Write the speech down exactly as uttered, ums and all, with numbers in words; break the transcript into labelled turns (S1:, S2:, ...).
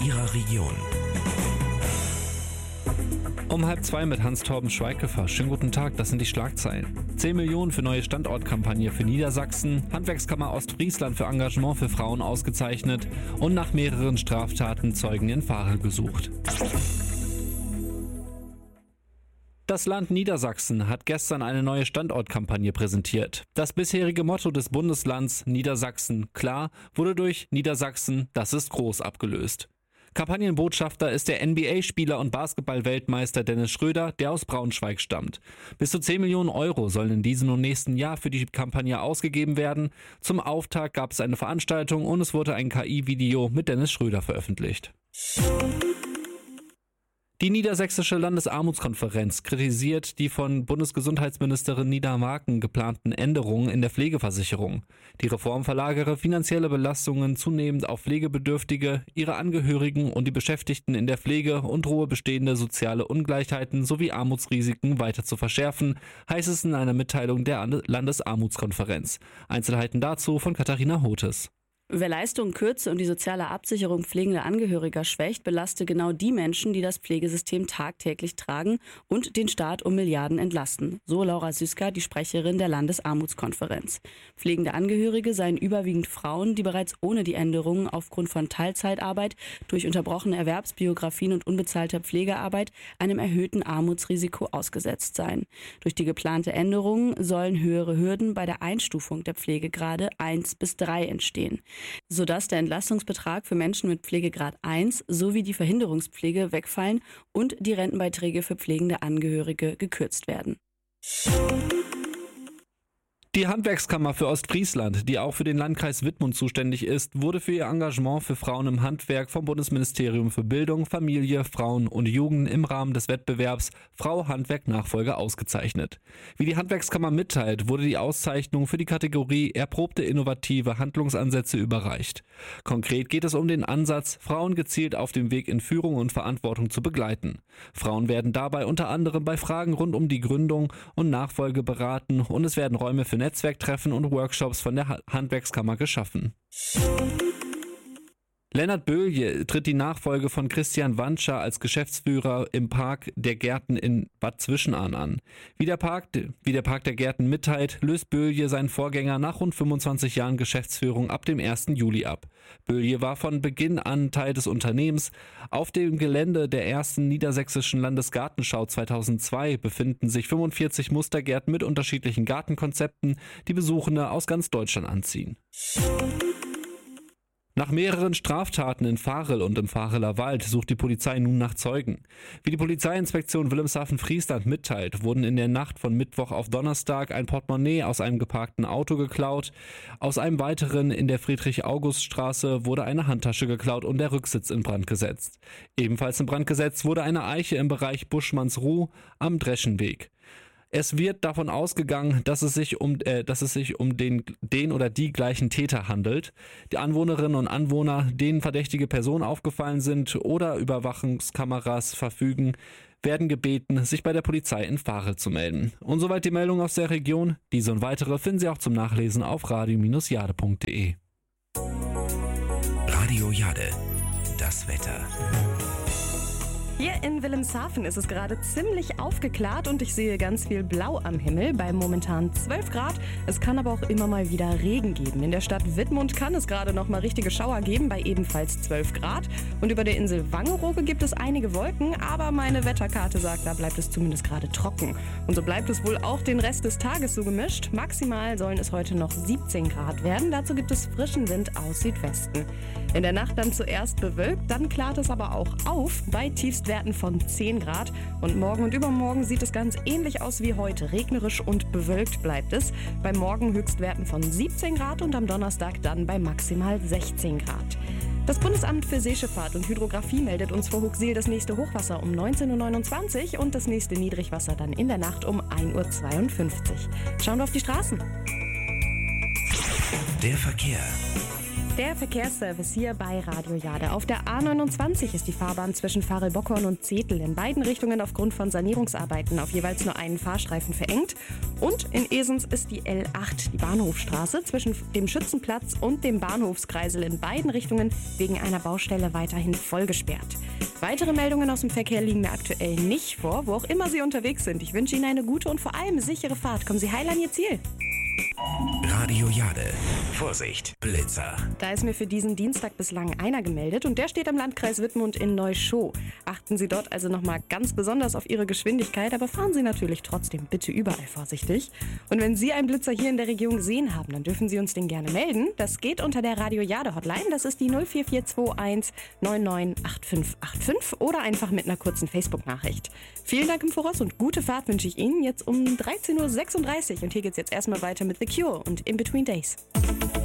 S1: Ihrer Region.
S2: Um halb zwei mit Hans-Torben Schweighofer. Schönen guten Tag, das sind die Schlagzeilen. zehn Millionen für neue Standortkampagne für Niedersachsen, Handwerkskammer Ostfriesland für Engagement für Frauen ausgezeichnet und nach mehreren Straftaten Zeugen in Fahrer gesucht. Das Land Niedersachsen hat gestern eine neue Standortkampagne präsentiert. Das bisherige Motto des Bundeslands Niedersachsen klar wurde durch Niedersachsen, das ist groß abgelöst. Kampagnenbotschafter ist der N B A-Spieler und Basketball-Weltmeister Dennis Schröder, der aus Braunschweig stammt. Bis zu zehn Millionen Euro sollen in diesem und nächsten Jahr für die Kampagne ausgegeben werden. Zum Auftakt gab es eine Veranstaltung und es wurde ein K I-Video mit Dennis Schröder veröffentlicht. Die Niedersächsische Landesarmutskonferenz kritisiert die von Bundesgesundheitsministerin Nina Marken geplanten Änderungen in der Pflegeversicherung. Die Reform verlagere finanzielle Belastungen zunehmend auf Pflegebedürftige, ihre Angehörigen und die Beschäftigten in der Pflege und drohe bestehende soziale Ungleichheiten sowie Armutsrisiken weiter zu verschärfen, heißt es in einer Mitteilung der Landesarmutskonferenz. Einzelheiten dazu von Katharina Hotes.
S3: Wer Leistungen kürze und die soziale Absicherung pflegender Angehöriger schwächt, belaste genau die Menschen, die das Pflegesystem tagtäglich tragen und den Staat um Milliarden entlasten. So Laura Süßka, die Sprecherin der Landesarmutskonferenz. Pflegende Angehörige seien überwiegend Frauen, die bereits ohne die Änderungen aufgrund von Teilzeitarbeit, durch unterbrochene Erwerbsbiografien und unbezahlter Pflegearbeit einem erhöhten Armutsrisiko ausgesetzt seien. Durch die geplante Änderung sollen höhere Hürden bei der Einstufung der Pflegegrade eins bis drei entstehen, sodass der Entlastungsbetrag für Menschen mit Pflegegrad eins sowie die Verhinderungspflege wegfallen und die Rentenbeiträge für pflegende Angehörige gekürzt werden.
S2: Die Handwerkskammer für Ostfriesland, die auch für den Landkreis Wittmund zuständig ist, wurde für ihr Engagement für Frauen im Handwerk vom Bundesministerium für Bildung, Familie, Frauen und Jugend im Rahmen des Wettbewerbs Frau Handwerk Nachfolge ausgezeichnet. Wie die Handwerkskammer mitteilt, wurde die Auszeichnung für die Kategorie erprobte innovative Handlungsansätze überreicht. Konkret geht es um den Ansatz, Frauen gezielt auf dem Weg in Führung und Verantwortung zu begleiten. Frauen werden dabei unter anderem bei Fragen rund um die Gründung und Nachfolge beraten und es werden Räume für Netzwerktreffen und Workshops von der Handwerkskammer geschaffen. Lennart Böhlje tritt die Nachfolge von Christian Wanscher als Geschäftsführer im Park der Gärten in Bad Zwischenahn an. Wie der Park, wie der Park der Gärten mitteilt, löst Böhlje seinen Vorgänger nach rund fünfundzwanzig Jahren Geschäftsführung ab dem ersten Juli ab. Böhlje war von Beginn an Teil des Unternehmens. Auf dem Gelände der ersten niedersächsischen Landesgartenschau zweitausendzwei befinden sich fünfundvierzig Mustergärten mit unterschiedlichen Gartenkonzepten, die Besuchende aus ganz Deutschland anziehen. Nach mehreren Straftaten in Varel und im Vareler Wald sucht die Polizei nun nach Zeugen. Wie die Polizeiinspektion Wilhelmshaven-Friesland mitteilt, wurden in der Nacht von Mittwoch auf Donnerstag ein Portemonnaie aus einem geparkten Auto geklaut. Aus einem weiteren in der Friedrich-August-Straße wurde eine Handtasche geklaut und der Rücksitz in Brand gesetzt. Ebenfalls in Brand gesetzt wurde eine Eiche im Bereich Buschmannsruh am Dreschenweg. Es wird davon ausgegangen, dass es sich um, äh, dass es sich um den, den oder die gleichen Täter handelt. Die Anwohnerinnen und Anwohner, denen verdächtige Personen aufgefallen sind oder Überwachungskameras verfügen, werden gebeten, sich bei der Polizei in Varel zu melden. Und soweit die Meldung aus der Region. Diese und weitere finden Sie auch zum Nachlesen auf radio Bindestrich jade punkt de.
S1: Radio Jade, das Wetter.
S4: Hier in Wilhelmshaven ist es gerade ziemlich aufgeklärt und ich sehe ganz viel Blau am Himmel bei momentan zwölf Grad. Es kann aber auch immer mal wieder Regen geben. In der Stadt Wittmund kann es gerade noch mal richtige Schauer geben bei ebenfalls zwölf Grad. Und über der Insel Wangerooge gibt es einige Wolken, aber meine Wetterkarte sagt, da bleibt es zumindest gerade trocken. Und so bleibt es wohl auch den Rest des Tages so gemischt. Maximal sollen es heute noch siebzehn Grad werden. Dazu gibt es frischen Wind aus Südwesten. In der Nacht dann zuerst bewölkt, dann klart es aber auch auf bei Tiefstwerten von zehn Grad. Und morgen und übermorgen sieht es ganz ähnlich aus wie heute. Regnerisch und bewölkt bleibt es. Bei Morgen Höchstwerten von siebzehn Grad und am Donnerstag dann bei maximal sechzehn Grad. Das Bundesamt für Seeschifffahrt und Hydrographie meldet uns vor Hooxeel das nächste Hochwasser um neunzehn Uhr neunundzwanzig und das nächste Niedrigwasser dann in der Nacht um ein Uhr zweiundfünfzig. Schauen wir auf die Straßen.
S1: Der Verkehr.
S4: Der Verkehrsservice hier bei Radio Jade. Auf der A neunundzwanzig ist die Fahrbahn zwischen Farel-Bockhorn und Zetel in beiden Richtungen aufgrund von Sanierungsarbeiten auf jeweils nur einen Fahrstreifen verengt. Und in Esens ist die L acht, die Bahnhofstraße, zwischen dem Schützenplatz und dem Bahnhofskreisel in beiden Richtungen wegen einer Baustelle weiterhin voll gesperrt. Weitere Meldungen aus dem Verkehr liegen mir aktuell nicht vor, wo auch immer Sie unterwegs sind. Ich wünsche Ihnen eine gute und vor allem sichere Fahrt. Kommen Sie heil an Ihr Ziel.
S1: Radio Jade. Vorsicht, Blitzer.
S4: Da ist mir für diesen Dienstag bislang einer gemeldet und der steht im Landkreis Wittmund in Neuschow. Achten Sie dort also nochmal ganz besonders auf Ihre Geschwindigkeit, aber fahren Sie natürlich trotzdem bitte überall vorsichtig. Und wenn Sie einen Blitzer hier in der Region gesehen haben, dann dürfen Sie uns den gerne melden. Das geht unter der Radio Jade Hotline, das ist die null vier vier zwei eins neun neun acht fünf acht fünf oder einfach mit einer kurzen Facebook-Nachricht. Vielen Dank im Voraus und gute Fahrt wünsche ich Ihnen jetzt um dreizehn Uhr sechsunddreißig und hier geht's jetzt erstmal weiter mit The Cure und In Between Days.